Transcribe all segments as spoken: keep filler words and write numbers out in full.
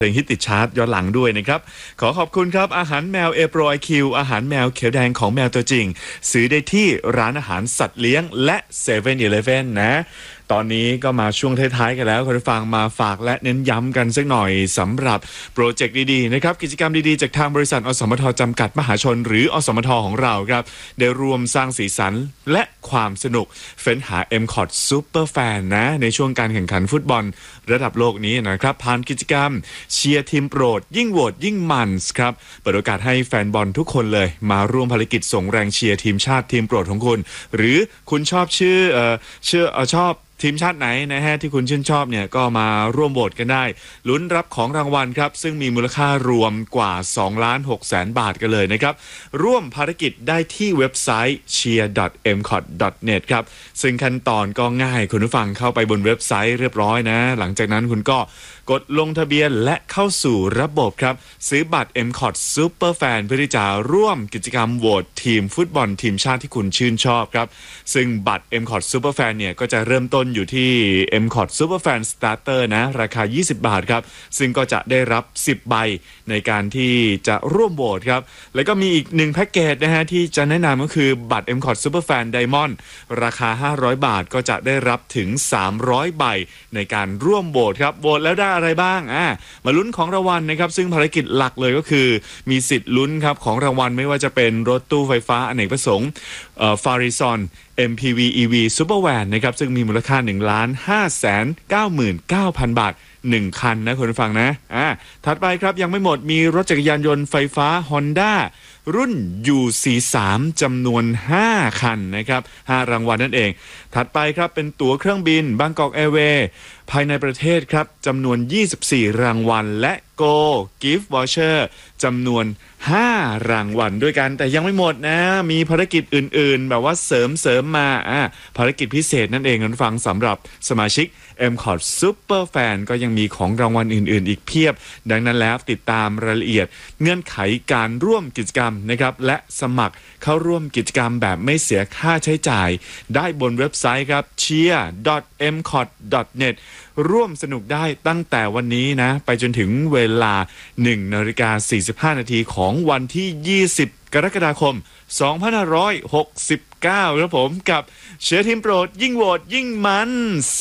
เพลงฮิตติดชาร์ตย้อนหลังด้วยนะครับขอขอบคุณครับอาหารแมวเอโปรไอคิวอาหารแมวเขียวแดงของแมวตัวจริงซื้อได้ที่ร้านอาหารสัตว์เลี้ยงและเซเว่นอีเลฟเว่นนะตอนนี้ก็มาช่วงท้ายๆกันแล้วคุณผู้ฟังมาฝากและเน้นย้ำกันสักหน่อยสำหรับโปรเจกต์ดีๆนะครับกิจกรรมดีๆจากทางบริษัทอสมทจำกัดมหาชนหรืออสมทของเราครับได้รวมสร้างสีสันและความสนุกเฟ้นหา เอ็ม คอท Super Fan นะในช่วงการแข่งขันฟุตบอลระดับโลกนี้นะครับผ่านกิจกรรมเชียร์ทีมโปรดยิ่งโหวตยิ่งมันครับเปิดโอกาสให้แฟนบอลทุกคนเลยมาร่วมภารกิจส่งแรงเชียร์ทีมชาติทีมโปรดของคุณหรือคุณชอบชื่อเอ่อชื่อเอ่อชอบทีมชาติไหนนะฮะที่คุณชื่นชอบเนี่ยก็มาร่วมโหวตกันได้ลุ้นรับของรางวัลครับซึ่งมีมูลค่ารวมกว่า สองล้านหกแสน บาทกันเลยนะครับร่วมภารกิจได้ที่เว็บไซต์ เชียร์ ดอท เอ็ม คอท ดอท เน็ต ครับซึ่งขั้นตอนก็ง่ายคุณผู้ฟังเข้าไปบนเว็บไซต์เรียบร้อยนะหลังจากนั้นคุณก็กดลงทะเบียนและเข้าสู่ระบบครับซื้อบัตร เอ็ม คอท Super Fan เพื่อที่จะร่วมกิจกรรมโหวตทีมฟุตบอลทีมชาติที่คุณชื่นชอบครับซึ่งบัตร เอ็ม คอท Super Fan เนี่ยก็จะเริ่มต้นอยู่ที่ เอ็ม คอท Super Fan Starter นะราคายี่สิบบาทครับซึ่งก็จะได้รับสิบใบในการที่จะร่วมโหวตครับแล้วก็มีอีกหนึ่งแพ็กเกจนะฮะที่จะแนะนำก็คือบัตร เอ็ม คอท Super Fan Diamond ราคาห้าร้อยบาทก็จะได้รับถึงสามร้อยใบในการร่วมโหวตครับโหวตแล้วได้อะไรบ้างอ่ามาลุ้นของรางวัลนะครับซึ่งภารกิจหลักเลยก็คือมีสิทธิ์ลุ้นครับของรางวัลไม่ว่าจะเป็นรถตู้ไฟฟ้าอเนกประสงค์เอ่อ Farizon เอ็ม พี วี อี วี Super Van นะครับซึ่งมีมูลค่า หนึ่งล้านห้าแสนเก้าหมื่นเก้าพัน บาทหนึ่งคันนะคุณผู้ฟังนะอ่าถัดไปครับยังไม่หมดมีรถจักรยานยนต์ไฟฟ้า Honda รุ่น ยู ซี สาม จำนวนห้าคันนะครับห้ารางวัลนั่นเองถัดไปครับเป็นตั๋วเครื่องบินบางกอกแอร์เวย์ภายในประเทศครับจำนวนยี่สิบสี่รางวัลและ Go Gift Voucher จำนวนห้ารางวัลด้วยกันแต่ยังไม่หมดนะมีภารกิจอื่นๆแบบว่าเสริมเสริมมาอ่าภารกิจพิเศษนั่นเองคุณฟังสำหรับสมาชิก เอ็ม คอท Super Fan ก็ยังมีของรางวัลอื่นๆอีกเพียบดังนั้นแล้วติดตามรายละเอียดเงื่อนไขการร่วมกิจกรรมนะครับและสมัครเข้าร่วมกิจกรรมแบบไม่เสียค่าใช้จ่ายได้บนเว็บไซต์ครับ เชียร์ ดอท เอ็ม คอท ดอท เน็ต ร่วมสนุกได้ตั้งแต่วันนี้นะไปจนถึงเวลา หนึ่งนาฬิกาสี่สิบห้านาทีของวันที่ยี่สิบกรกฎาคมสองพันห้าร้อยหกสิบเก้าครับผมกับเชียร์ทีมโปรดยิ่งโหวตยิ่งมัน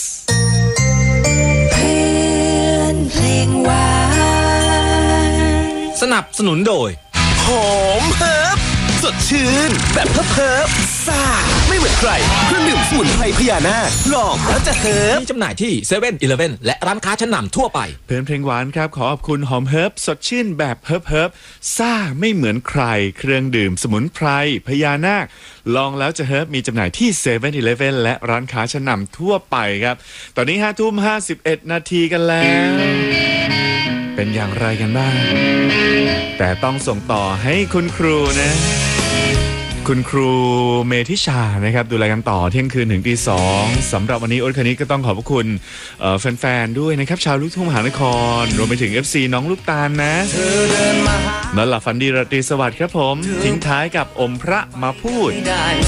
เพื่อนเพลงหวานสนับสนุนโดยหอมเฮิร์บสดชื่นแบบเฮิร์บเฮิร์บซ่าไม่เหมือนใครเครื่องดื่มสมุนไพรพญานาคลองแล้วจะเฮิร์บมีจำหน่ายที่เซเว่นอีเลฟเว่นและร้านค้าชั้นนำทั่วไปเพื่อนเพลงหวานครับขอขอบคุณหอมเฮิร์บสดชื่นแบบเฮิร์บเฮิร์บซ่าไม่เหมือนใครเครื่องดื่มสมุนไพรพญานาคลองแล้วจะเฮิร์บมีจำหน่ายที่เซเว่นอีเลฟเว่นและร้านค้าชั้นนำทั่วไปครับตอนนี้ห้าทุ่มห้าสิบเอ็ดนาทีกันแล้วเป็นอย่างไรกันบ้างแต่ต้องส่งต่อให้คุณครูนะคุณครูเมธิชานะครับดูแลกันต่อเที่ยงคืนถึงตีสองสำหรับวันนี้โอ๊ตคณิตก็ต้องขอบพระคุณแฟนๆด้วยนะครับชาวลูกทุ่งมหานครรวมไปถึง เอฟ ซี น้องลูกตาลนะนอนหลับฝันดีราตรีสวัสดิ์ครับผมทิ้งท้ายกับอมพระมาพูด